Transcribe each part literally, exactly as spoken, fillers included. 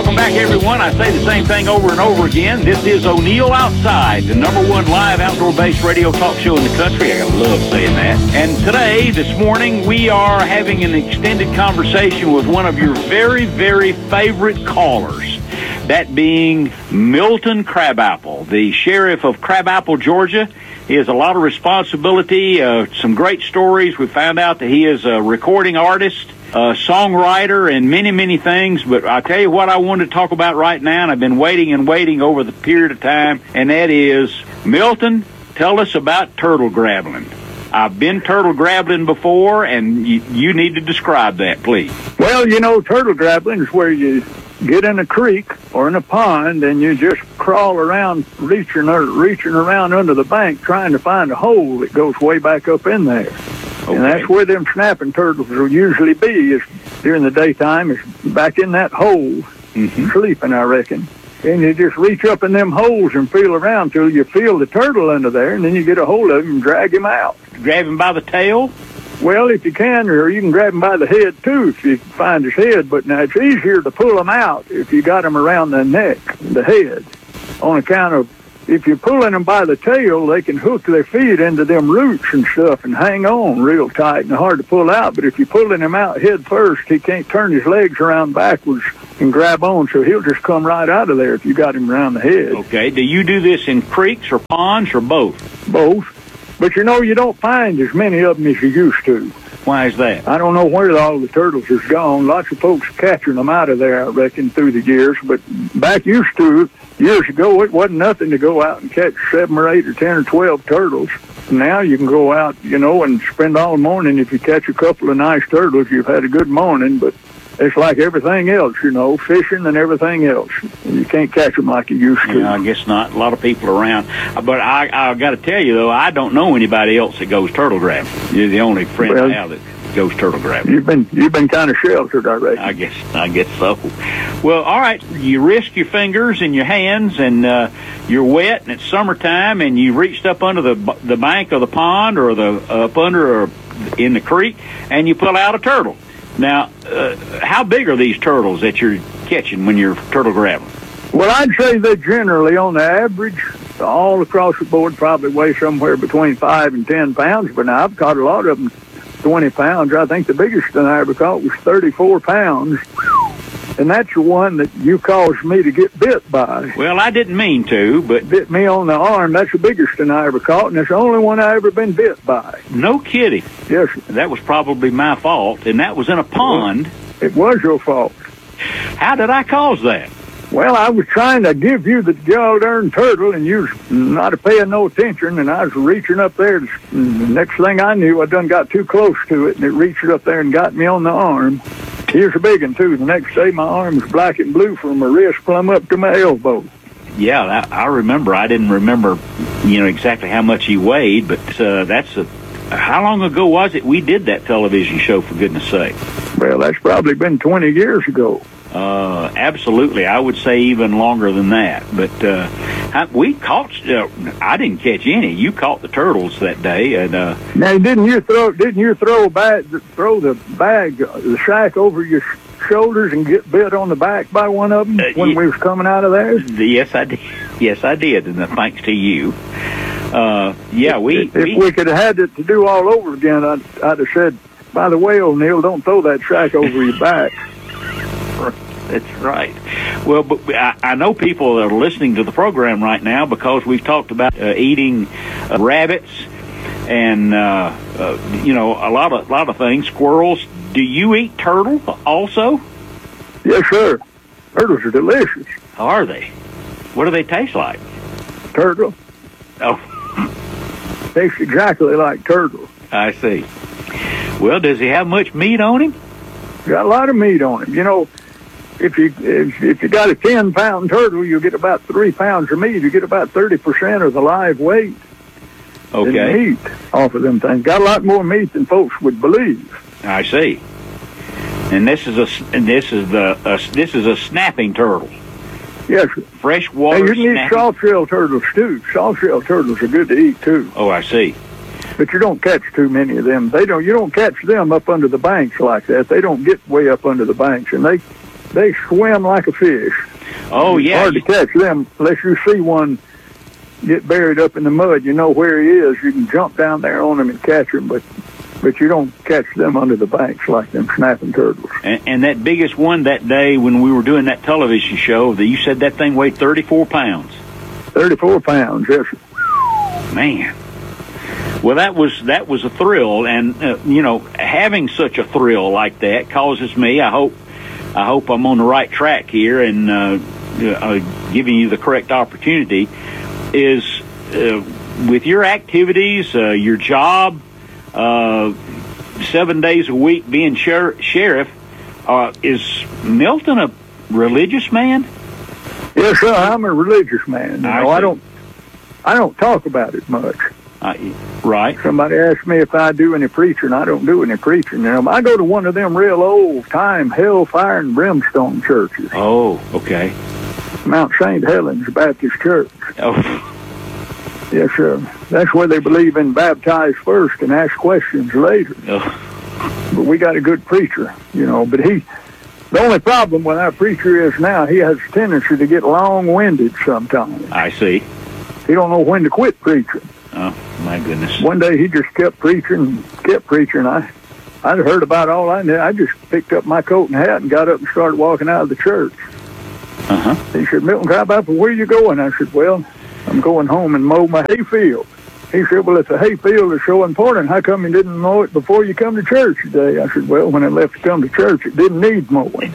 Welcome back, everyone. I say the same thing over and over again. This is O'Neill Outside, the number one live outdoor-based radio talk show in the country. I love saying that. And today, this morning, we are having an extended conversation with one of your very, very favorite callers, that being Milton Crabapple, the sheriff of Crabapple, Georgia. He has a lot of responsibility, uh, some great stories. We found out that he is a recording artist, a songwriter, and many, many things. But I'll tell you what I wanted to talk about right now, and I've been waiting and waiting over the period of time, and that is, Milton, tell us about turtle grabbling. I've been turtle grabbling before, and you, you need to describe that, please. Well, you know, turtle grabbling is where you get in a creek or in a pond and you just crawl around, reaching or reaching around under the bank, trying to find a hole that goes way back up in there. Okay. And that's where them snapping turtles will usually be, is during the daytime, is back in that hole, mm-hmm. sleeping, I reckon. And you just reach up in them holes and feel around till you feel the turtle under there, and then you get a hold of him and drag him out. Grab him by the tail? Well, if you can, or you can grab him by the head, too, if you find his head. But now it's easier to pull him out if you got him around the neck, the head, on account of if you're pulling them by the tail, they can hook their feet into them roots and stuff and hang on real tight and hard to pull out. But if you're pulling him out head first, he can't turn his legs around backwards and grab on, so he'll just come right out of there if you got him around the head. Okay. Do you do this in creeks or ponds or both? Both. But, you know, you don't find as many of them as you used to. Why is that? I don't know where all the turtles has gone. Lots of folks catching them out of there, I reckon, through the years. But back used to, years ago, it wasn't nothing to go out and catch seven or eight or ten or twelve turtles. Now you can go out, you know, and spend all morning. If you catch a couple of nice turtles, you've had a good morning. But it's like everything else, you know, fishing and everything else. You can't catch them like you used to. Yeah, I guess not. A lot of people around. But I I got to tell you, though, I don't know anybody else that goes turtle grabbing. You're the only friend well, I have that goes turtle grabbing. You've been you've been kind of sheltered, I reckon. I guess I guess so. Well, all right. You risk your fingers and your hands, and uh, you're wet, and it's summertime, and you reached up under the the bank of the pond or the up under or in the creek, and you pull out a turtle. Now, uh, how big are these turtles that you're catching when you're turtle grabbing? Well, I'd say they generally, on the average, all across the board, probably weigh somewhere between five and ten pounds. But now I've caught a lot of them twenty pounds. I think the biggest that I ever caught was thirty-four pounds. And that's the one that you caused me to get bit by. Well, I didn't mean to, but... Bit me on the arm. That's the biggest one I ever caught, and it's the only one I ever been bit by. No kidding. Yes, sir. That was probably my fault, and that was in a pond. It was your fault. How did I cause that? Well, I was trying to give you the darn turtle, and you was not paying no attention, and I was reaching up there. And the next thing I knew, I done got too close to it, and it reached up there and got me on the arm. Here's a big one, too. The next day, my arm was black and blue from my wrist plumb up to my elbow. Yeah, I, I remember. I didn't remember, you know, exactly how much he weighed, but uh, that's a... How long ago was it we did that television show, for goodness sake? Well, that's probably been twenty years ago. Uh, absolutely. I would say even longer than that. But uh, I, we caught, uh, I didn't catch any. You caught the turtles that day. And uh, now, didn't you throw, didn't you throw, bag, throw the bag, the sack over your shoulders and get bit on the back by one of them uh, when yeah, we was coming out of there? Yes, I did. Yes, I did. And uh, thanks to you. Uh, yeah, we... If we, we could have had it to do all over again, I'd, I'd have said, by the way, O'Neill, don't throw that sack over your back. That's right. Well, but I, I know people are listening to the program right now because we've talked about uh, eating uh, rabbits and, uh, uh, you know, a lot of lot of things, squirrels. Do you eat turtle also? Yes, sir. Turtles are delicious. Are they? What do they taste like? Turtle. Oh. Tastes exactly like turtle. I see. Well, does he have much meat on him? Got a lot of meat on him. You know, if you if, if you got a ten pound turtle, you get about three pounds of meat. You get about thirty percent of the live weight. Okay. In meat off of them things. Got a lot more meat than folks would believe. I see. And this is a and this is the a, this is a snapping turtle. Yes, sir. Freshwater. Hey, you can snapping. eat soft-shell turtles too. Soft-shell turtles are good to eat too. Oh, I see. But you don't catch too many of them. They don't. You don't catch them up under the banks like that. They don't get way up under the banks, and they they swim like a fish. Oh, it's yeah. hard to catch them unless you see one get buried up in the mud. You know where he is. You can jump down there on him and catch him, but but you don't catch them under the banks like them snapping turtles. And, and that biggest one that day when we were doing that television show, that you said that thing weighed thirty-four pounds. thirty-four pounds, yes. Man. Well, that was that was a thrill, and uh, you know, having such a thrill like that causes me. I hope I hope I'm on the right track here and uh, uh, giving you the correct opportunity. Is uh, with your activities, uh, your job, uh, seven days a week being sher- sheriff. Uh, is Milton a religious man? Yes, sir. I'm a religious man. You I know, I see. don't I don't talk about it much. Uh, right. Somebody asked me if I do any preaching. I don't do any preaching. You know, I go to one of them real old-time hellfire and brimstone churches. Oh, okay. Mount Saint Helens Baptist Church. Oh, Yes, sir. That's where they believe in baptize first and ask questions later. oh. But we got a good preacher, you know. But he, the only problem with our preacher is now he has a tendency to get long-winded sometimes. I see. He don't know when to quit preaching. Oh, my goodness. One day he just kept preaching, kept preaching. I, I'd heard about all I knew. I just picked up my coat and hat and got up and started walking out of the church. Uh-huh. He said, Milton Crabapple, where you going? I said, well, I'm going home and mow my hay field. He said, well, if the hay field is so important, how come you didn't mow it before you come to church today? I said, well, when I left to come to church, it didn't need mowing.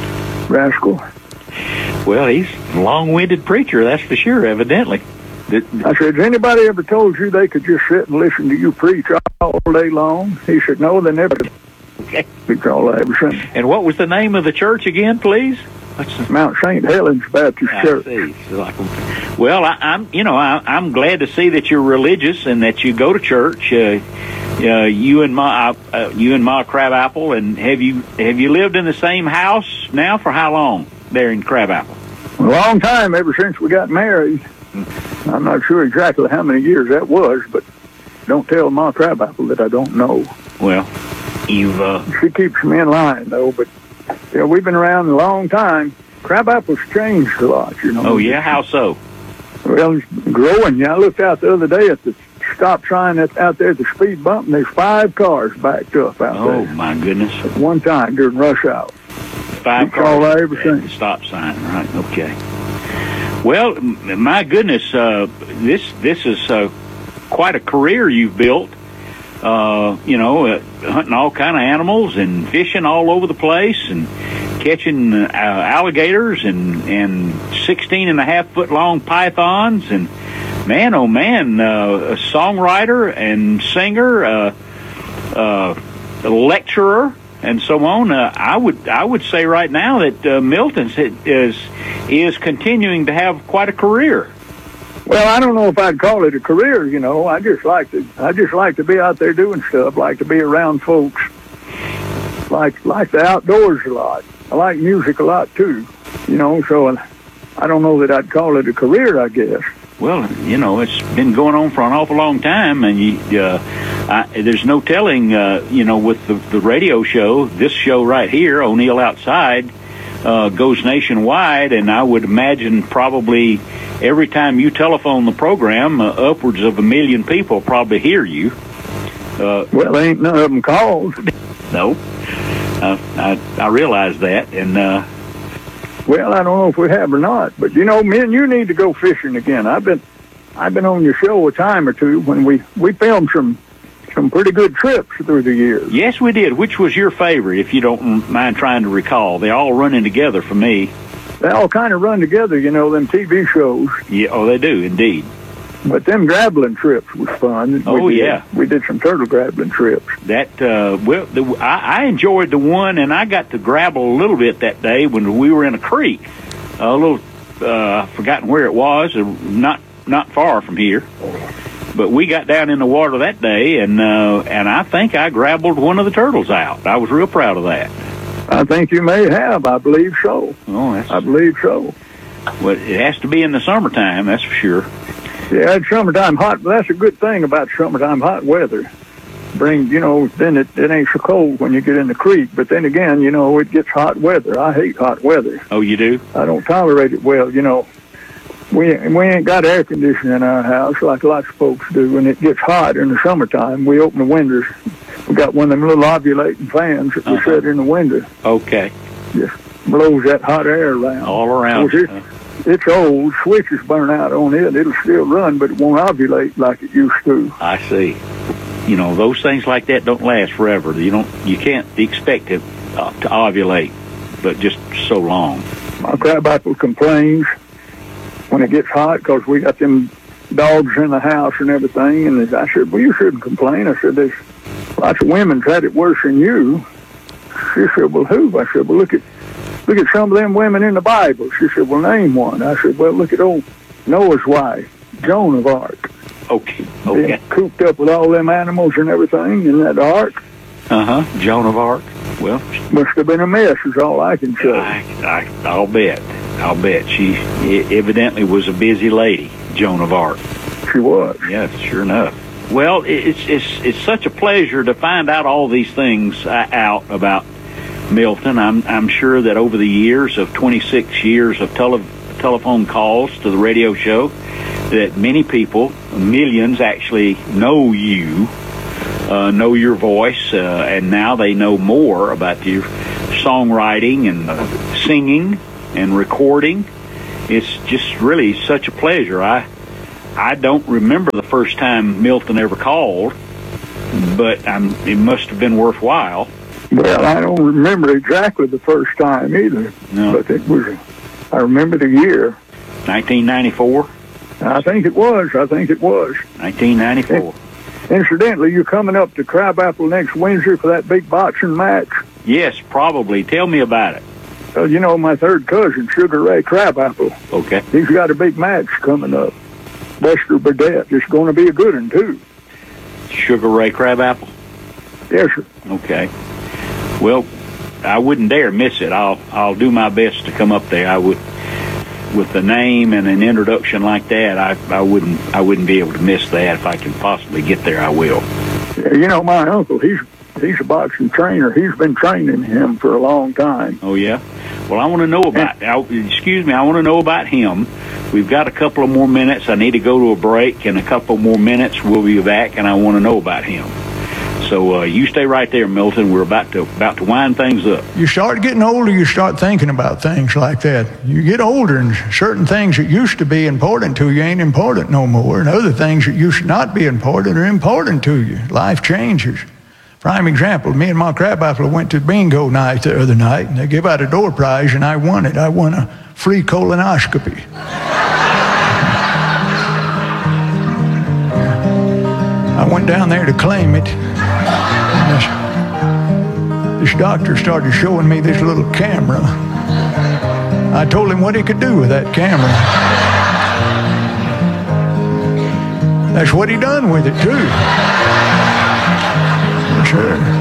Rascal. Well, he's a long-winded preacher, that's for sure, evidently. Th- I said, has anybody ever told you they could just sit and listen to you preach all day long? He said, no, they never did. Okay. That's all I ever said. And what was the name of the church again, please? What's the... Mount Saint Helens Baptist I Church. see. So like, well, I, I'm, you know, I, I'm glad to see that you're religious and that you go to church. Uh, uh, you and Ma, uh, you and Ma Crabapple, and have you have you lived in the same house now for how long there in Crabapple? A long time, ever since we got married. I'm not sure exactly how many years that was, but don't tell Ma Crabapple that I don't know. Well, you've uh, She keeps me in line, though, but yeah, we've been around a long time. Crabapple's changed a lot, you know. oh yeah, how so? Well, it's growing. Yeah, I looked out the other day at the stop sign that's out there at the speed bump, and there's five cars backed up out Oh there my goodness, at one time during rush hour. five That's all I cars ever at seen. the stop sign, right? Okay. Well, m- my goodness, uh, this this is uh, quite a career you've built. Uh, you know, uh, hunting all kind of animals and fishing all over the place and catching uh, alligators and and sixteen and a half foot long pythons, and man, oh man, uh, a songwriter and singer, uh, uh, a lecturer, and so on. Uh, I would I would say right now that uh, Milton is is continuing to have quite a career. Well, I don't know if I'd call it a career, you know. I just like to I just like to be out there doing stuff, like to be around folks, like like the outdoors a lot. I like music a lot too, you know, so I don't know that I'd call it a career, I guess. Well, you know, it's been going on for an awful long time, and you, uh, I, there's no telling, uh, you know, with the, the radio show, this show right here, O'Neill Outside, uh, goes nationwide, and I would imagine probably every time you telephone the program, uh, upwards of a million people probably hear you. Uh, Well, ain't none of them called. no, uh, I, I realize that, and uh, Well, I don't know if we have or not, but you know, me and you need to go fishing again. I've been, I've been on your show a time or two when we we filmed some some pretty good trips through the years. yes, we did. Which was your favorite, if you don't mind trying to recall? They all running together for me. They all kind of run together, you know, them T V shows. Yeah, oh, they do indeed. But them grappling trips was fun. Oh, we did, yeah. we did some turtle grappling trips. That uh, well, the, I, I enjoyed the one, and I got to grapple a little bit that day when we were in a creek, a little, uh, forgotten where it was, uh, not not far from here. But we got down in the water that day, and uh, and I think I grappled one of the turtles out. I was real proud of that. I think you may have. I believe so. Oh, that's I believe so. well, it has to be in the summertime, that's for sure. Yeah, it's summertime hot. But that's a good thing about summertime hot weather. bring, you know, then it, it ain't so cold when you get in the creek. But then again, you know, it gets hot weather. I hate hot weather. Oh, you do? I don't tolerate it well, you know. We we ain't got air conditioning in our house like lots of folks do. When it gets hot in the summertime, we open the windows. We got one of them little ovulating fans that we uh-huh. set in the window. Okay. Just blows that hot air around. All around. It's, it's old. Switches burn out on it. It'll still run, but it won't ovulate like it used to. I see. You know, those things like that don't last forever. You don't. You can't expect it uh, to ovulate, but just so long. My crabapple complains when it gets hot because we got them dogs in the house and everything. And I said, well, you shouldn't complain. I said, there's lots of women's had it worse than you. She said, well, who? I said, well, look at look at some of them women in the Bible. She said, well, name one. I said, well, look at old Noah's wife, Joan of Arc. Okay, okay. Been cooped up with all them animals and everything in that ark. Uh-huh, Joan of Arc. Well, must have been a mess, is all I can say. I, I, I'll bet. I'll bet. She evidently was a busy lady, Joan of Arc. She was. Yes, sure enough. Well, it's it's it's such a pleasure to find out all these things uh, out about Milton. I'm I'm sure that over the years of twenty-six years of tele, telephone calls to the radio show, that many people, millions actually know you, uh, know your voice, uh, and now they know more about your songwriting and uh, singing and recording. It's just really such a pleasure. I I don't remember the first time Milton ever called, but I'm, it must have been worthwhile. Well, I don't remember exactly the first time either, no. but it was, I remember the year. nineteen ninety-four? I think it was. I think it was. nineteen ninety-four. Incidentally, you coming up to Crabapple next Wednesday for that big boxing match? Yes, probably. Tell me about it. Well, you know, my third cousin, Sugar Ray Crabapple. Okay. He's got a big match coming up. Buster Burdett. It's going to be a good one, too. Sugar Ray Crabapple? Yes, sir. Okay. Well, I wouldn't dare miss it. I'll I'll do my best to come up there. I would, with the name and an introduction like that, I I wouldn't I wouldn't be able to miss that. If I can possibly get there, I will. Yeah, you know, my uncle, he's he's a boxing trainer. He's been training him for a long time. Oh yeah. Well, I want to know about. I, excuse me. I want to know about him. We've got a couple of more minutes. I need to go to a break. In a couple more minutes, we'll be back, and I want to know about him. So uh, you stay right there, Milton. We're about to about to wind things up. You start getting older, you start thinking about things like that. You get older, and certain things that used to be important to you ain't important no more, and other things that used to not be important are important to you. Life changes. Prime example, me and my crabapple went to bingo night the other night, and they give out a door prize, and I won it. I won a free colonoscopy. I went down there to claim it. This, this doctor started showing me this little camera. I told him what he could do with that camera. That's what he done with it, too. Yes, sir.